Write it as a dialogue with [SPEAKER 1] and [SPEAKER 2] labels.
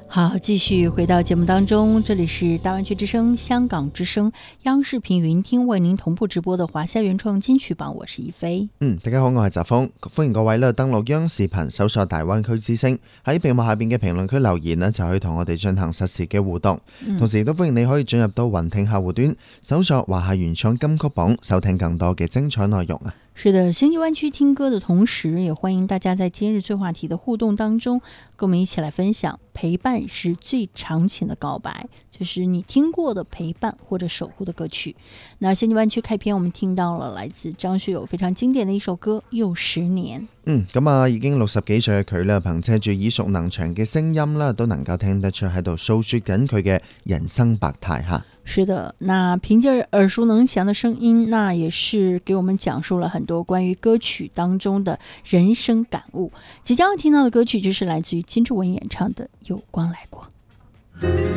[SPEAKER 1] 好，继续回到节目当中，这里是大湾区之声、香港之声、央視頻雲聽為您同步直播的華夏原創金曲榜，我是一飛。
[SPEAKER 2] 大家好，我係澤峰，歡迎各位咧登錄央視頻搜索大灣區之聲，喺屏幕下邊嘅評論區留言呢，就可以同我哋進行實時嘅互動。同時亦都歡迎你可以進入到雲聽客戶端，搜索華夏原創金曲榜，收聽更多嘅精彩內容啊！
[SPEAKER 1] 是的，星際灣區聽歌的同時，也歡迎大家在今日最話題的互動當中，跟我們一起來分享陪伴是最長情的告白，就是你聽過的陪伴或者守護的歌曲。那星際灣區開篇，我們聽到了來自張學友非常經典的一首歌《又10年》。
[SPEAKER 2] 已經60幾歲嘅佢啦，憑借住耳熟能詳嘅聲音啦，都能夠聽得出喺度訴說緊佢嘅人生百態哈。
[SPEAKER 1] 是的，那憑借耳熟能詳的聲音，那也是給我們講述了很多關於歌曲當中的人生感悟。即將要聽到的歌曲就是來自於金志文演唱的《有光來過》。